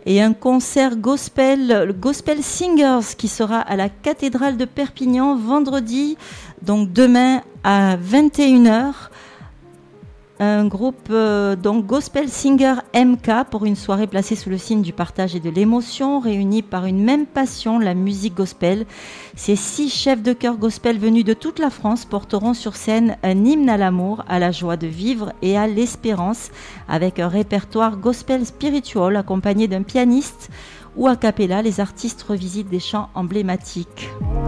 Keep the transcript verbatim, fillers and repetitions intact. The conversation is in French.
et un concert gospel, le Gospel Singers, qui sera à la cathédrale de Perpignan vendredi, donc demain à vingt et une heures. Un groupe euh, donc Gospel Singer M K pour une soirée placée sous le signe du partage et de l'émotion, réunis par une même passion, la musique gospel. Ces six chefs de chœur gospel venus de toute la France porteront sur scène un hymne à l'amour, à la joie de vivre et à l'espérance, avec un répertoire gospel spiritual accompagné d'un pianiste ou a cappella. Les artistes revisitent des chants emblématiques.